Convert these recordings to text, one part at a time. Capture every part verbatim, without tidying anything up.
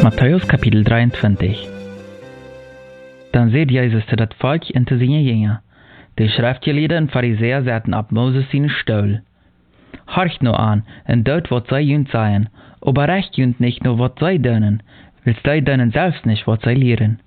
Matthäus Kapitel dreiundzwanzig. Dann seht Jesus zu dat Volk in te seine Jünger. Die Schriftgelehrten und Pharisäer saßen ab Moses seinen Stuhl. Horcht nur an, und dort wat sei jünd seien, aber recht jünd nicht nur wat sei dönen, willst sei dönen selbst nicht wat sei lehren.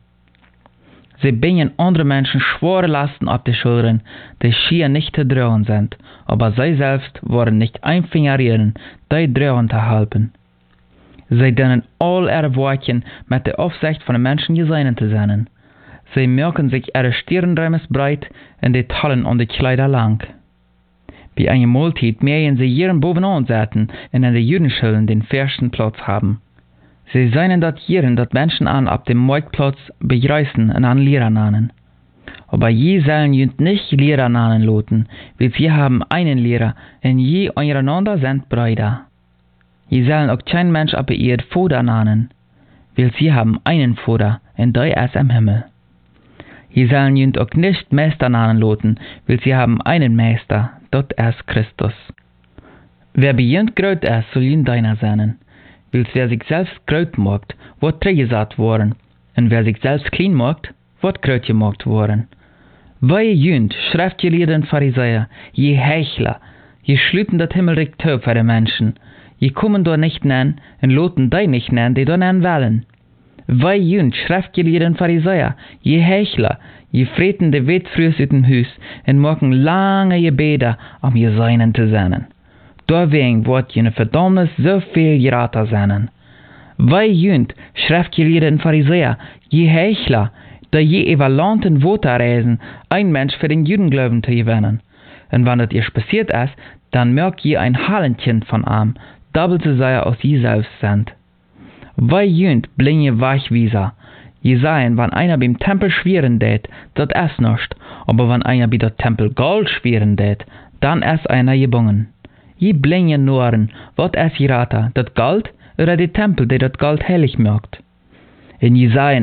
Sie bringen andere Menschen schwere Lasten auf die Schultern, die schier nicht zu tragen sind, aber sie selbst wollen nicht ein Finger rühren, die tragen zu helfen. Sie dönen all ihre Wortchen mit der Aufsicht von den Menschen gesehen zu sein. Sie merken sich ihre Stirnräume breit und die Tallen und die Kleider lang. Bei einer Mahlzeit mähen sie jeden bovenan sitzen und in den Judenschulen den ersten Platz haben. Sie seien dort jeden, dat Menschen an ab dem Marktplatz begreißen und an Lehrer nannen. Aber je sollen jünd nicht Lehrer nannen loten, weil sie haben einen Lehrer und je untereinander sind Brüder. Je sollen auch kein Mensch ab ihr Vater nannen, weil sie haben einen Vater und der ist im Himmel. Je sollen jünd auch nicht Meister nannen loten, weil sie haben einen Meister, dort ist Christus. Wer bei jünd groß ist, soll jünd deiner sein. Weil wer sich selbst groß macht, wird trägesat worden, und wer sich selbst klein macht, wird groß gemacht worden. Weil jünd, Schriftgelehrten Pharisäer, je Heuchler, je schlüten das Himmelreich zu für die Menschen, je kommen dort nicht nennen und loten die nicht nennen, die dort nennen wollen. Weil jünd, Schriftgelehrten Pharisäer, je Heuchler, je freten de Wet frühs ut dem Hus und machen lange Gebete, um je Seinen zu sein. Deswegen wird jene Verdammnis so viel geraten sein. Weil jünd, Schriftgelehrten Pharisäer, je Heuchler, da je evaluanten Worte reisen, ein Mensch für den Judenglauben zu gewinnen. Und wenn das ihr passiert ist, dann merkt je ein Hallenkind von ihm, doppelt so sehr als je selbst sind. Weil jünd bling je Weichwieser, je seien, wenn einer beim Tempel schweren tät, dat ist nicht, aber wenn einer bei der Tempel Gold schweren tät, dann ist einer gebungen. Je blinge Noren, wat es geraten, dat Gold oder die Tempel, die dat Gold heilig macht. In Jesaja